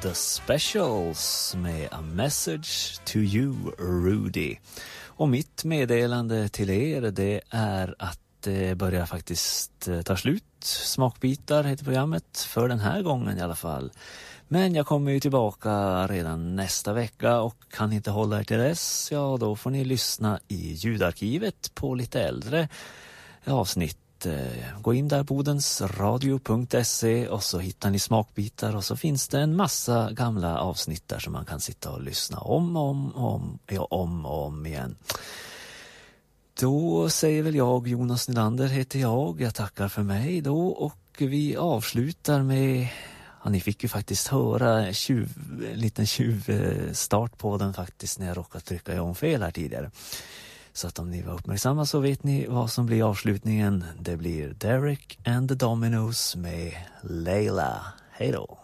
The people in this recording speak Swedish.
The Specials med A Message to You, Rudy. Och mitt meddelande till er, det är att det börjar faktiskt ta slut. Smakbitar heter programmet, för den här gången i alla fall. Men jag kommer ju tillbaka redan nästa vecka och kan inte hålla er till dess. Ja, då får ni lyssna i ljudarkivet på lite äldre avsnitt. Gå in där bodensradio.se och så hittar ni smakbitar och så finns det en massa gamla avsnitt där som man kan sitta och lyssna om och om igen. Då säger väl jag, Jonas Nylander heter jag tackar för mig då och vi avslutar med, ja, ni fick ju faktiskt höra en liten tjuvstart på den faktiskt när jag råkade trycka om fel här tidigare. Så att om ni var uppmärksamma så vet ni vad som blir avslutningen. Det blir Derek and the Dominos med Layla. Hej då!